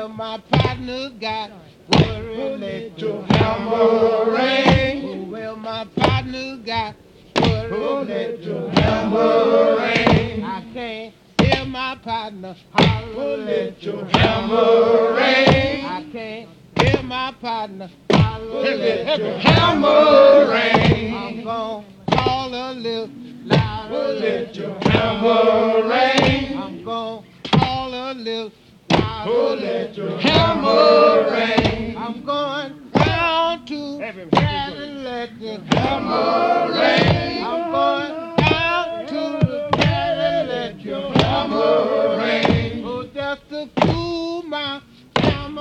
Well, my partner got worry, let your hammer ring. Well, my partner got worry, let your hammer ring. I can't hear my partner holler, let your hammer ring. I can't hear my partner holler, let your hammer ring. I'm gonna call a little louder, let your hammer ring. I'm gonna call a little louder, let your hammer ring. I'm going down to Cali, let the hammer ring. I'm going down to Cali, let your hammer ring. Oh, just a cool